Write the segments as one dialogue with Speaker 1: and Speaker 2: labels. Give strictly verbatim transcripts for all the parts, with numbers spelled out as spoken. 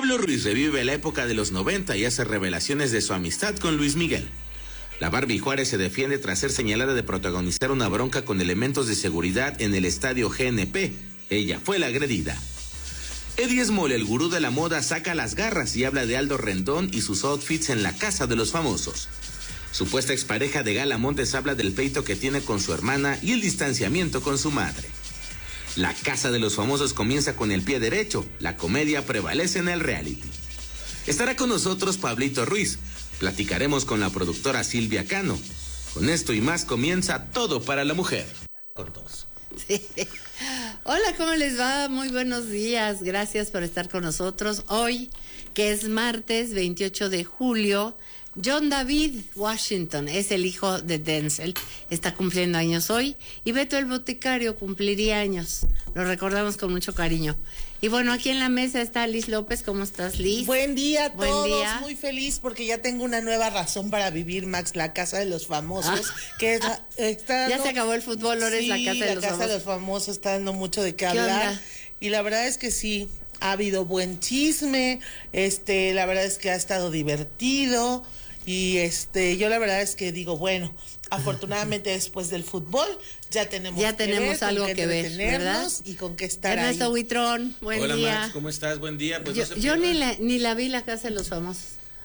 Speaker 1: Pablo Ruiz revive la época de los noventa y hace revelaciones de su amistad con Luis Miguel. La Barbie Juárez se defiende tras ser señalada de protagonizar una bronca con elementos de seguridad en el estadio G N P. Ella fue la agredida. Eddie Small, el gurú de la moda, saca las garras y habla de Aldo Rendón y sus outfits en la casa de los famosos. Supuesta expareja de Gala Montes habla del pleito que tiene con su hermana y el distanciamiento con su madre. La casa de los famosos comienza con el pie derecho. La comedia prevalece en el reality. Estará con nosotros Pablito Ruiz. Platicaremos con la productora Silvia Cano. Con esto y más comienza Todo para la Mujer. Con todos.
Speaker 2: Sí. Hola, ¿cómo les va? Muy buenos días. Gracias por estar con nosotros. Hoy, que es martes veintiocho de julio, John David Washington es el hijo de Denzel. Está cumpliendo años hoy. Y Beto el Boticario cumpliría años. Lo recordamos con mucho cariño. Y bueno, aquí en la mesa está Liz López. ¿Cómo estás, Liz?
Speaker 3: Buen día a
Speaker 2: Buen
Speaker 3: todos,
Speaker 2: día.
Speaker 3: Muy feliz porque ya tengo una nueva razón para vivir, Max, la casa de los famosos.
Speaker 2: Ah.
Speaker 3: Que es, está
Speaker 2: Ya
Speaker 3: dando,
Speaker 2: se acabó el fútbol, ahora
Speaker 3: sí,
Speaker 2: es la casa de
Speaker 3: la
Speaker 2: los
Speaker 3: casa
Speaker 2: famosos.
Speaker 3: de los famosos está dando mucho de qué
Speaker 2: ¿Qué
Speaker 3: hablar.
Speaker 2: onda?
Speaker 3: Y la verdad es que sí, ha habido buen chisme, este, la verdad es que ha estado divertido. Y este, yo la verdad es que digo, bueno, afortunadamente después del fútbol ya tenemos
Speaker 2: Ya
Speaker 3: que
Speaker 2: tenemos
Speaker 3: ver, con
Speaker 2: algo
Speaker 3: qué
Speaker 2: que ver,
Speaker 3: entretenernos
Speaker 2: ¿verdad?
Speaker 3: y con qué estar
Speaker 2: Ernesto
Speaker 3: ahí.
Speaker 2: Huitrón, buen
Speaker 1: Hola
Speaker 2: día.
Speaker 1: Max, ¿cómo estás? Buen día. Pues
Speaker 2: yo
Speaker 1: no se
Speaker 2: yo ni,
Speaker 1: pierdan.
Speaker 2: la, ni la vi la casa de los famosos.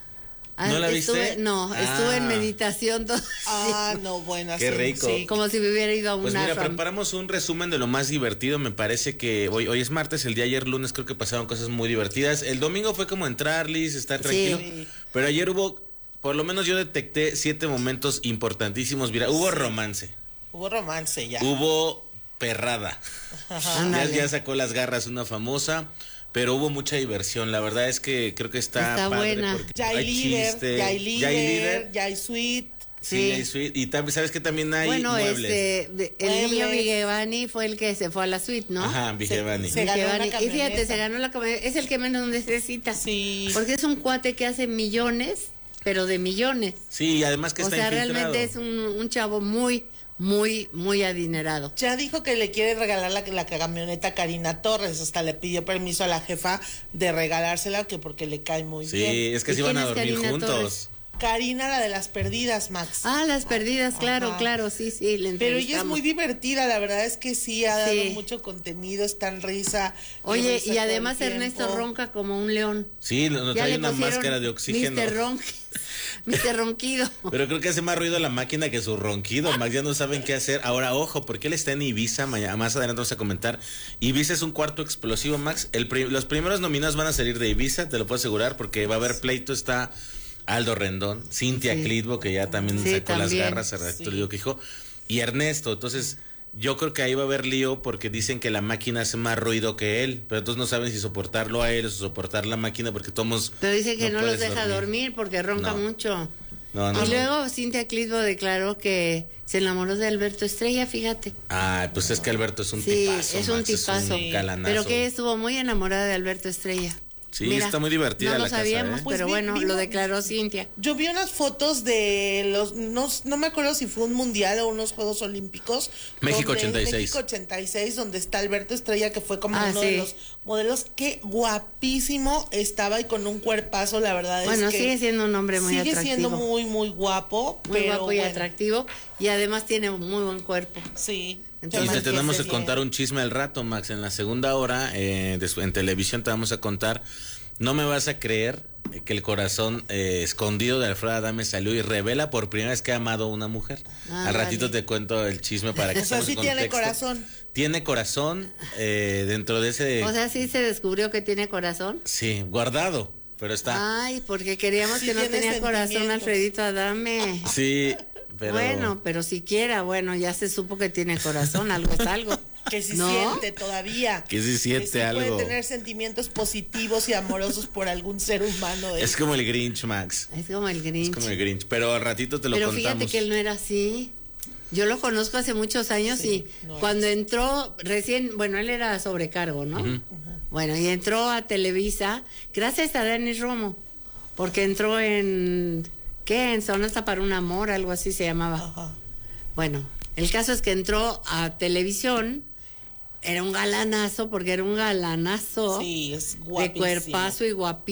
Speaker 2: Ah,
Speaker 1: ¿No la
Speaker 2: estuve,
Speaker 1: viste?
Speaker 2: No,
Speaker 1: Ah.
Speaker 2: estuve en meditación todo.
Speaker 3: Ah, no, bueno,
Speaker 1: Qué
Speaker 3: sí,
Speaker 1: rico.
Speaker 3: sí.
Speaker 2: Como si me hubiera ido a un
Speaker 1: Pues mira,
Speaker 2: ashram.
Speaker 1: preparamos un resumen de lo más divertido. Me parece que hoy, hoy es martes, el día ayer lunes creo que pasaron cosas muy divertidas. El domingo fue como entrar, Liz, estar tranquilo.
Speaker 3: Sí.
Speaker 1: Pero ayer hubo, por lo menos yo detecté siete momentos importantísimos. Mira, hubo romance,
Speaker 3: Hubo romance ya.
Speaker 1: hubo perrada. Ya,
Speaker 2: Ándale.
Speaker 1: ya sacó las garras una famosa, pero hubo mucha diversión. La verdad es que creo que está,
Speaker 2: Está
Speaker 1: padre
Speaker 2: buena.
Speaker 1: porque
Speaker 3: Ya hay líder,
Speaker 1: chiste,
Speaker 3: ya hay líder,
Speaker 1: ya hay líder.
Speaker 3: ya hay suite.
Speaker 1: Sí,
Speaker 2: Sí.
Speaker 1: hay suite. Y también, ¿sabes que también hay
Speaker 2: Bueno,
Speaker 1: muebles?
Speaker 2: este, de- el
Speaker 3: Muebles.
Speaker 2: niño Vigevani fue el que se fue a la suite, ¿no?
Speaker 1: Ajá, Vigevani.
Speaker 3: Se- se ganó
Speaker 2: Vigevani.
Speaker 3: una
Speaker 2: Y fíjate,
Speaker 3: camioneta.
Speaker 2: se ganó la camioneta. Es el que menos necesita.
Speaker 3: Sí.
Speaker 2: Porque es un cuate que hace millones, pero de millones.
Speaker 1: Sí, y además que
Speaker 2: O
Speaker 1: está
Speaker 2: sea,
Speaker 1: infiltrado.
Speaker 2: realmente es un, un chavo muy, muy, muy adinerado.
Speaker 3: Ya dijo que le quiere regalar la, la camioneta a Karina Torres. Hasta le pidió permiso a la jefa de regalársela, que porque le cae muy
Speaker 1: Sí,
Speaker 3: bien.
Speaker 1: es que
Speaker 2: ¿Y
Speaker 1: se iban
Speaker 2: quién
Speaker 1: a
Speaker 2: es
Speaker 1: dormir
Speaker 2: Karina
Speaker 1: juntos.
Speaker 2: Torres?
Speaker 3: Karina, la de las perdidas, Max.
Speaker 2: Ah, las perdidas, claro,
Speaker 3: Ajá.
Speaker 2: claro, sí, sí, le
Speaker 3: Pero ella es muy
Speaker 2: entrevistamos.
Speaker 3: divertida, la verdad es que sí, ha dado
Speaker 2: Sí.
Speaker 3: mucho contenido, está en risa.
Speaker 2: Oye,
Speaker 3: risa
Speaker 2: y
Speaker 3: todo
Speaker 2: además
Speaker 3: el
Speaker 2: Ernesto
Speaker 3: tiempo.
Speaker 2: ronca como un león.
Speaker 1: Sí, nos
Speaker 2: Ya
Speaker 1: trae
Speaker 2: le
Speaker 1: una
Speaker 2: pusieron
Speaker 1: máscara de oxígeno.
Speaker 2: mister Ronqui, mister Ronquido.
Speaker 1: Pero creo que hace más ruido la máquina que su ronquido, Max. Ya no saben qué hacer. Ahora, ojo, porque él está en Ibiza. Mañana, más adelante vamos a comentar. Ibiza es un cuarto explosivo, Max. El pri- los primeros nominados van a salir de Ibiza, te lo puedo asegurar, porque va a haber pleito. Está Aldo Rendón, Cintia
Speaker 2: Sí.
Speaker 1: Clitbo, que ya también
Speaker 2: Sí,
Speaker 1: sacó las
Speaker 2: también.
Speaker 1: garras, el
Speaker 3: Sí.
Speaker 1: le digo que dijo, y Ernesto. Entonces, yo creo que ahí va a haber lío porque dicen que la máquina hace más ruido que él, pero entonces no saben si soportarlo a él o soportar la máquina porque todos.
Speaker 2: Pero dice que no, los
Speaker 1: puedes
Speaker 2: deja dormir, porque ronca
Speaker 1: No.
Speaker 2: mucho.
Speaker 1: No, no,
Speaker 2: y
Speaker 1: no.
Speaker 2: luego Cintia Clitbo declaró que se enamoró de Alberto Estrella, fíjate.
Speaker 1: Ah, pues es que Alberto es un
Speaker 2: Sí,
Speaker 1: tipazo.
Speaker 2: es un
Speaker 1: Max,
Speaker 2: tipazo.
Speaker 1: un galanazo.
Speaker 2: Pero que estuvo muy enamorada de Alberto Estrella.
Speaker 1: Sí, está muy divertida
Speaker 2: No
Speaker 1: la
Speaker 2: lo
Speaker 1: casa,
Speaker 2: sabíamos,
Speaker 1: ¿eh?
Speaker 3: Pues
Speaker 2: pero
Speaker 3: vi-
Speaker 2: bueno,
Speaker 3: vimos-
Speaker 2: lo declaró Cintia.
Speaker 3: Yo vi unas fotos de los, no, no me acuerdo si fue un mundial o unos Juegos Olímpicos.
Speaker 1: México
Speaker 3: donde-
Speaker 1: ochenta y seis.
Speaker 3: México ochenta y seis, donde está Alberto Estrella, que fue como
Speaker 2: Ah,
Speaker 3: uno
Speaker 2: sí.
Speaker 3: de los modelos. Qué guapísimo estaba y con un cuerpazo, la verdad
Speaker 2: Bueno,
Speaker 3: es que
Speaker 2: sigue siendo un hombre muy
Speaker 3: sigue
Speaker 2: atractivo.
Speaker 3: siendo muy, muy guapo.
Speaker 2: Muy
Speaker 3: pero
Speaker 2: guapo y
Speaker 3: bueno,
Speaker 2: atractivo. Y además tiene muy buen cuerpo.
Speaker 3: Sí.
Speaker 1: Y
Speaker 2: Entonces,
Speaker 1: te
Speaker 2: que
Speaker 1: tenemos
Speaker 3: se
Speaker 1: que contar un chisme al rato, Max. En la segunda hora, eh, de su- en televisión te vamos a contar. No me vas a creer que el corazón eh, escondido de Alfredo Adame salió y revela por primera vez que ha amado a una mujer.
Speaker 2: Ah,
Speaker 1: Al
Speaker 2: vale.
Speaker 1: ratito te cuento el chisme para que
Speaker 3: O sea,
Speaker 1: estemos
Speaker 3: sí
Speaker 1: en
Speaker 3: tiene
Speaker 1: contexto.
Speaker 3: corazón.
Speaker 1: Tiene corazón eh, dentro de ese.
Speaker 2: O sea, sí se descubrió que tiene corazón.
Speaker 1: Sí, guardado, pero está.
Speaker 2: Ay, porque queríamos
Speaker 3: Sí
Speaker 2: que no
Speaker 3: tiene
Speaker 2: tenía corazón
Speaker 3: sentimientos.
Speaker 2: Alfredito Adame.
Speaker 1: Sí, pero.
Speaker 2: Bueno, pero siquiera, bueno, ya se supo que tiene corazón, algo es algo.
Speaker 3: Que sí
Speaker 2: ¿No?
Speaker 3: siente todavía.
Speaker 1: Que sí siente
Speaker 3: sí
Speaker 1: algo.
Speaker 3: puede tener sentimientos positivos y amorosos por algún ser humano.
Speaker 1: Es como el Grinch, Max.
Speaker 2: Es como el Grinch.
Speaker 1: Es como el Grinch, pero al ratito te lo
Speaker 2: Pero
Speaker 1: contamos.
Speaker 2: fíjate que él no era así. Yo lo conozco hace muchos años
Speaker 3: Sí,
Speaker 2: y
Speaker 3: no
Speaker 2: cuando entró recién, bueno, él era sobrecargo, ¿no?
Speaker 1: Ujú.
Speaker 2: Bueno, y entró a Televisa gracias a Dani Romo, porque entró en, ¿qué? En Sonata para un Amor, algo así se llamaba.
Speaker 3: Ajá.
Speaker 2: Bueno, el caso es que entró a televisión, era un galanazo, porque era un galanazo
Speaker 3: Sí, es
Speaker 2: de
Speaker 3: guapísimo.
Speaker 2: cuerpazo y guapísimo.